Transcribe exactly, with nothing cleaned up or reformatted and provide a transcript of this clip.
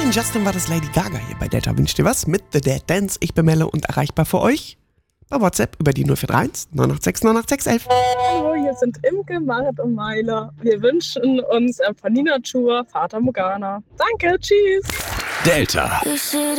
neuen Justin war das Lady Gaga hier bei Delta Wünsch dir was mit The Dead Dance. Ich bin Melle und erreichbar für euch bei WhatsApp über die null vier drei eins neun acht sechs neun acht sechs eins eins. Hallo, hier sind Imke, Marit und Meiler. Wir wünschen uns äh, von Nina Chua, Fata Morgana. Danke, tschüss. Delta.